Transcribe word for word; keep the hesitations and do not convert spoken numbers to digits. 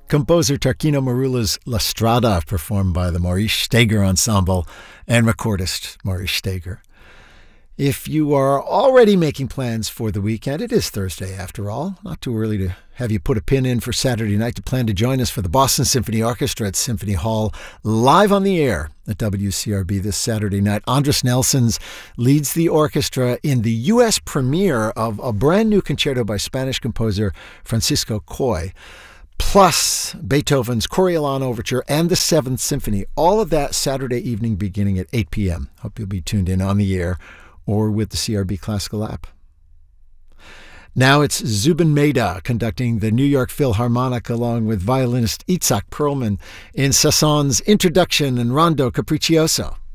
Composer Tarquino Marula's La Strada, performed by the Maurice Steger Ensemble and recordist Maurice Steger. If you are already making plans for the weekend, it is Thursday after all. Not too early to have you put a pin in for Saturday night to plan to join us for the Boston Symphony Orchestra at Symphony Hall, live on the air at W C R B this Saturday night. Andres Nelsons leads the orchestra in the U S premiere of a brand new concerto by Spanish composer Francisco Coy, plus Beethoven's Coriolan Overture and the Seventh Symphony. All of that Saturday evening beginning at eight p.m. Hope you'll be tuned in on the air or with the C R B Classical app. Now it's Zubin Mehta conducting the New York Philharmonic along with violinist Itzhak Perlman in Sasson's Introduction and Rondo Capriccioso.